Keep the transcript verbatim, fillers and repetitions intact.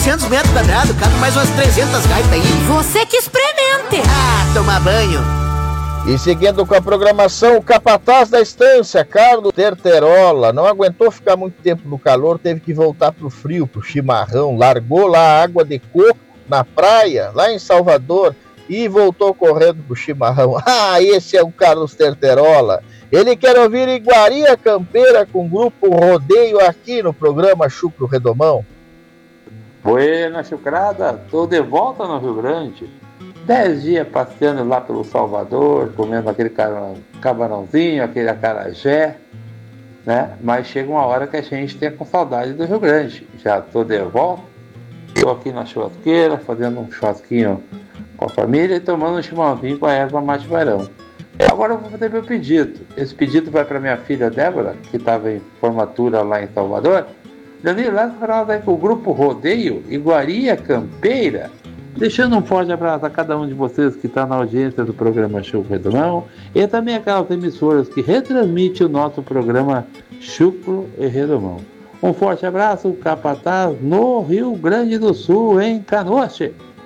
oitocentos metros quadrados, cabe mais umas trezentas gaitas aí. Você que experimente. Ah, tomar banho. E seguindo com a programação, o capataz da estância, Carlos Terterola, não aguentou ficar muito tempo no calor, teve que voltar pro frio, pro chimarrão, largou lá a água de coco na praia, lá em Salvador, e voltou correndo pro chimarrão. Ah, esse é o Carlos Terterola. Ele quer ouvir Iguaria Campeira com o grupo Rodeio aqui no programa Chucro Redomão. Buena chucrada, tô de volta no Rio Grande. Dez dias passeando lá pelo Salvador, comendo aquele camarãozinho, aquele acarajé, né? Mas chega uma hora que a gente tem com saudade do Rio Grande. Já tô de volta, tô aqui na churrasqueira, fazendo um churrasquinho com a família e tomando um chimarrãozinho com a erva mate barão. Agora eu vou fazer meu pedido. Esse pedido vai para minha filha Débora, que estava em formatura lá em Salvador. Danilo, lá para o grupo Rodeio, Iguaria Campeira. Deixando um forte abraço a cada um de vocês que está na audiência do programa Chucro Redomão e também aquelas emissoras que retransmitem o nosso programa Chucro e Redomão. Um forte abraço, capataz, no Rio Grande do Sul, em Canoas.